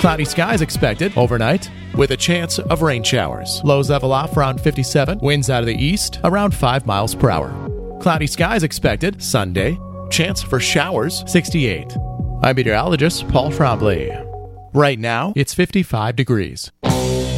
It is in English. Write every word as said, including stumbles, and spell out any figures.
Cloudy skies expected overnight with a chance of rain showers. Lows level off around fifty-seven. Winds out of the east around five miles per hour. Cloudy skies expected Sunday. Chance for showers sixty-eight. I'm meteorologist Paul Trombley. Right now, it's fifty-five degrees.